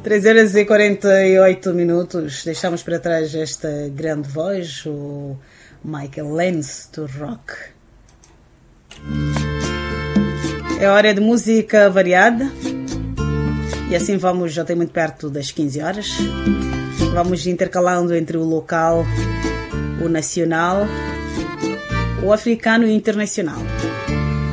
3h48. Deixamos para trás esta grande voz, o Michael Lenz do rock. É hora de música variada. E assim vamos, já tem muito perto das 15 horas. Vamos intercalando entre o local, o nacional, o africano e o internacional.